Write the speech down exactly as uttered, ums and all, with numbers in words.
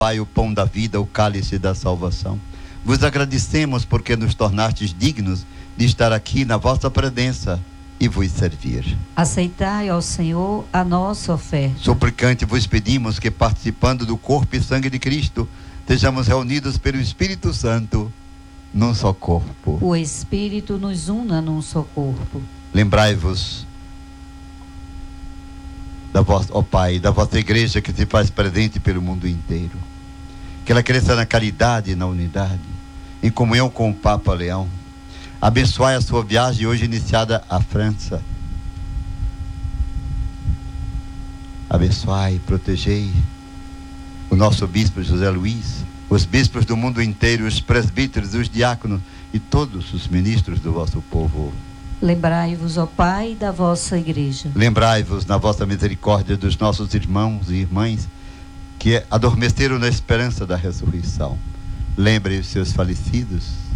Pai, o pão da vida, o cálice da salvação. Vos agradecemos porque nos tornastes dignos de estar aqui na vossa presença e vos servir. Aceitai, ó Senhor, a nossa oferta. Suplicante vos pedimos que, participando do corpo e sangue de Cristo, sejamos reunidos pelo Espírito Santo num só corpo. O Espírito nos una num só corpo. Lembrai-vos da vossa, ó Pai, da vossa igreja que se faz presente pelo mundo inteiro. Que ela cresça na caridade e na unidade, em comunhão com o Papa Leão. Abençoai a sua viagem hoje iniciada à França. Abençoai, protegei o nosso bispo José Luiz, os bispos do mundo inteiro, os presbíteros, os diáconos e todos os ministros do vosso povo. Lembrai-vos, ó Pai, da vossa igreja. Lembrai-vos na vossa misericórdia dos nossos irmãos e irmãs que adormeceram na esperança da ressurreição. Lembre os seus falecidos.